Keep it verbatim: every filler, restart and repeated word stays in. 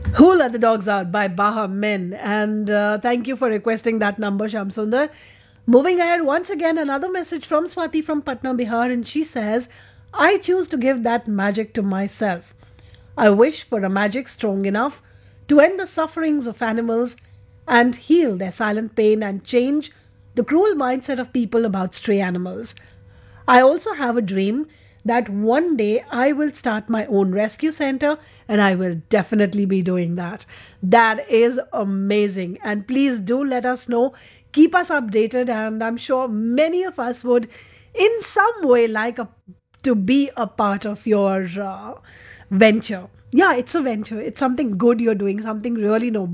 Who Let the Dogs Out by Baha Men. And uh, thank you for requesting that number, Shamsundar. Moving ahead, once again, another message from Swati from Patna, Bihar. And she says, I choose to give that magic to myself. I wish for a magic strong enough to end the sufferings of animals and heal their silent pain and change the cruel mindset of people about stray animals. I also have a dream that one day I will start my own rescue center and I will definitely be doing that. That is amazing. And please do let us know. Keep us updated. And I'm sure many of us would, in some way, like a, to be a part of your uh, venture. Yeah, it's a venture. It's something good you're doing, something really noble.